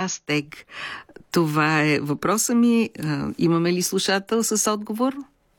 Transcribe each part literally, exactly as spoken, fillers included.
Растег? Това е въпроса ми. Имаме ли слушател с отговор?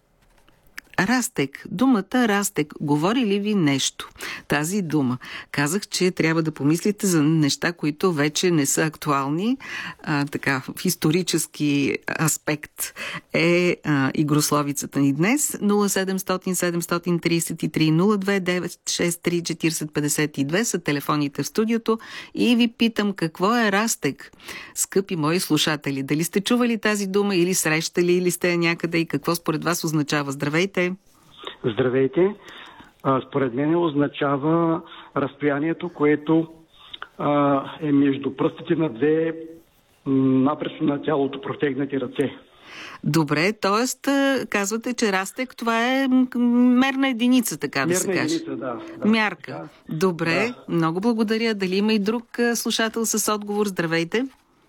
Растег. Думата растег. Говори ли ви нещо? Тази дума. Казах, че трябва да помислите за неща, които вече не са актуални. А, така, в исторически аспект е а, игрословицата ни днес. нула седемстотин седемстотин тридесет и три нула две девет шест три четиридесет петдесет и две са телефоните в студиото и ви питам какво е растег. Скъпи мои слушатели, дали сте чували тази дума или срещали, или сте някъде и какво според вас означава? Здравейте! Здравейте! А, според мен означава разстоянието, което а, е между пръстите на две напресно на тялото протегнати ръце. Добре, т.е. казвате, че растег, това е мерна единица, така мерна да се каже. Единица, да, да. Мярка. Добре, да. Много благодаря. Дали има и друг слушател с отговор? Здравейте.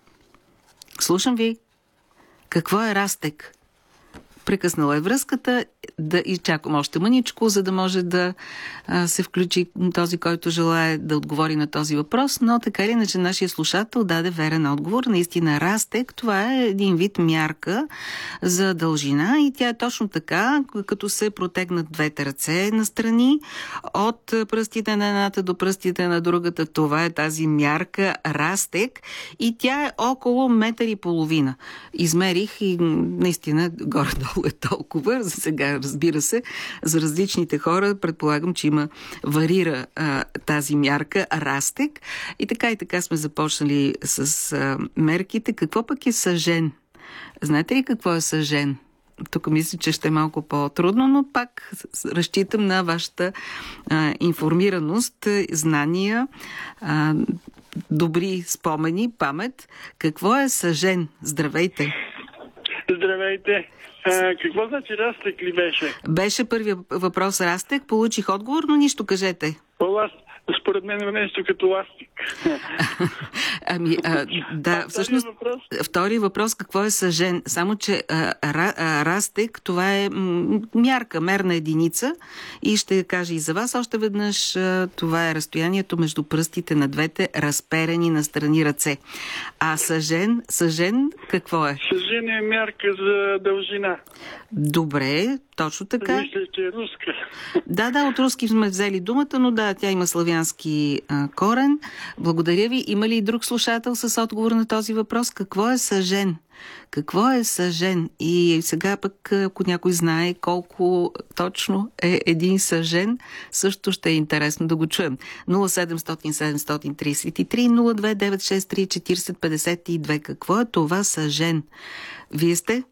Слушам ви. Какво е растег? Прекъснала е връзката, да изчакам още мъничко, за да може да а, се включи този, който желае да отговори на този въпрос, но така или иначе нашия слушател даде верен отговор. Наистина растег, това е един вид мярка за дължина и тя е точно така, като се протегнат двете ръце настрани от пръстите на едната до пръстите на другата. Това е тази мярка растег и тя е около метър и половина. Измерих и наистина горе-долу е толкова. За сега, разбира се, за различните хора предполагам, че има варира а, тази мярка растег. И така и така сме започнали с а, мерките. Какво пък е съжен? Знаете ли какво е съжен? Тук мисля, че ще е малко по-трудно, но пак разчитам на вашата а, информираност, знания, а, добри спомени, памет. Какво е съжен? Здравейте! Здравейте! А, какво значи растег ли беше? Беше първият въпрос растег, получих отговор, но нищо кажете. Според мен е нещо като ластик. Ами, а, да, всъщност, въпрос? Втори въпрос, какво е съжен? Само, че а, ра, а, растег, това е м, мярка, мерна единица и ще кажа и за вас още веднъж, а, това е разстоянието между пръстите на двете разперени настрани ръце. А съжен, съжен какво е? Съжен е мярка за дължина. Добре, точно така. Мисля, че е руска. Да, да, от руски сме взели думата, но да, тя има славянски а, корен. Благодаря ви. Има ли и друг слушател с отговор на този въпрос? Какво е съжен? Какво е съжен? И сега пък, ако някой знае колко точно е един съжен, също ще е интересно да го чуем. нула седемстотин седемстотин тридесет и три нула две девет шест три четиридесет петдесет и две. Какво е това съжен? Вие сте?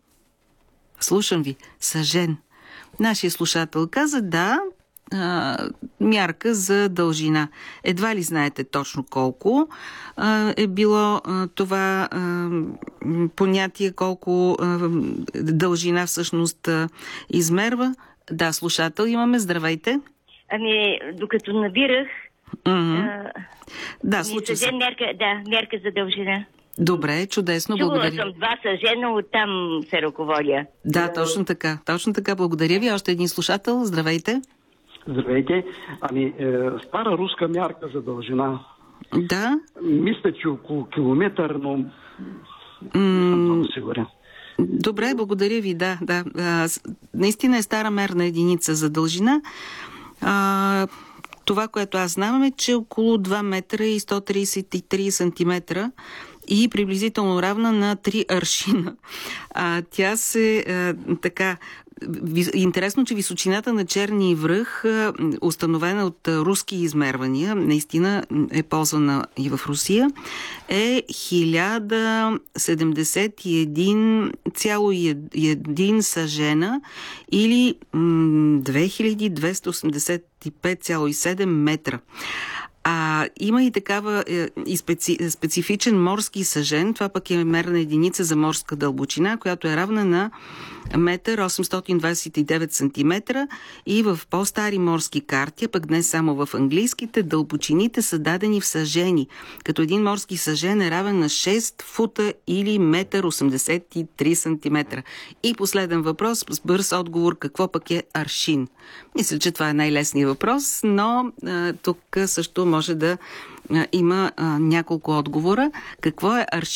Слушам ви. Съжен. Нашия слушател каза да, а, мярка за дължина. Едва ли знаете точно колко а, е било а, това а, понятие, колко а, дължина всъщност а, измерва. Да, слушател имаме. Здравейте. Ами, докато набирах... Mm-hmm. А, да, случва се. Мярка, да, мярка за дължина. Добре, чудесно, Чувала благодаря. съм два съжена, оттам се ръководя. Да, точно така. Точно така, благодаря ви. Още един слушател. Здравейте. Здравейте. Ами, е, стара руска мярка за дължина. Да. Мисля, че около километър, но М- не съм много сигурен. Добре, благодаря ви. Да, да. А, наистина е стара мерна единица за дължина. А, това, което аз знам е, че около два метра и сто тридесет и три сантиметра и приблизително равна на три аршина. А, тя се а, така... Интересно, че височината на Черния връх, установена от руски измервания, наистина е ползвана и в Русия, е хиляда седемдесет и един цяло и един съжена или две хиляди двеста осемдесет и пет цяло и седем метра. А има и такава е, и специ, специфичен морски съжен, това пък е мерна единица за морска дълбочина, която е равна на метър осемстотин двадесет и девет сантиметра и в по-стари морски карти, а пък днес само в английските, дълбочините са дадени в съжени, като един морски съжен е равен на шест фута или метър осемдесет и три сантиметра. И последен въпрос, с бърз отговор, какво пък е аршин? Мисля, че това е най-лесният въпрос, но а, тук също може да а, има а, няколко отговора. Какво е аршин?